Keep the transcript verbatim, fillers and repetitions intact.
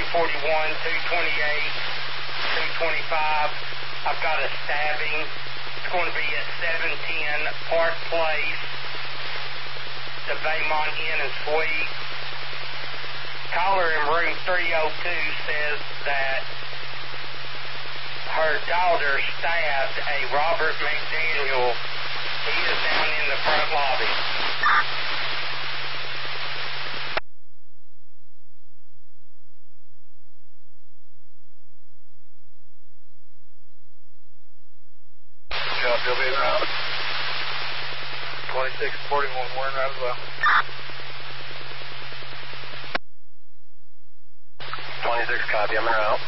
forty-one, two twenty-eight, two twenty-five. I've got a stabbing. It's going to be at seven ten Park Place, the Baymont Inn and Suite. Caller in room three oh two says that her daughter stabbed a Robert McDaniel. He is down in the front lobby. Copy, I'll be around. twenty-six forty-one, Warren Route as well. twenty-six, copy, I'm in route.